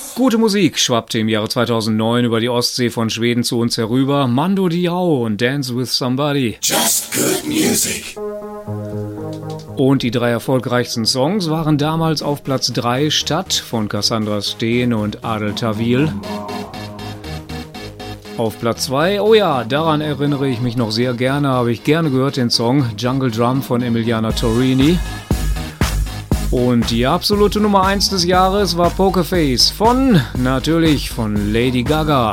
Gute Musik schwappte im Jahre 2009 über die Ostsee von Schweden zu uns herüber. Mando Diao und Dance with Somebody. Just good music. Und die 3 erfolgreichsten Songs waren damals auf Platz 3 Stadt von Cassandra Steen und Adel Tawil. Auf Platz 2, oh ja, daran erinnere ich mich noch sehr gerne, habe ich gerne gehört den Song Jungle Drum von Emiliana Torrini. Und die absolute Nummer 1 des Jahres war Pokerface natürlich von Lady Gaga.